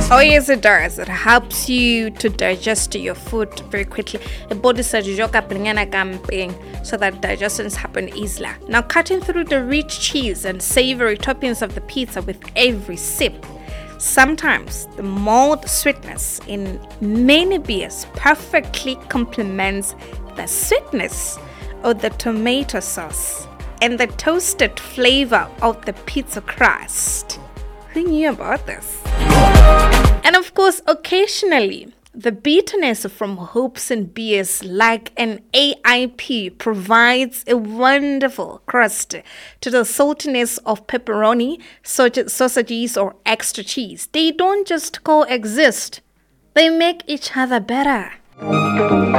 Oh yes, it does. It helps you to digest your food very quickly. The body says so that digestions happen easily. Now, cutting through the rich cheese and savory toppings of the pizza with every sip. Sometimes the malt sweetness in many beers perfectly complements the sweetness of the tomato sauce and the toasted flavor of the pizza crust. Who knew about this? And of course, occasionally, the bitterness from hops and beers like an AIP provides a wonderful crust to the saltiness of pepperoni, sausages, or extra cheese. They don't just coexist, they make each other better.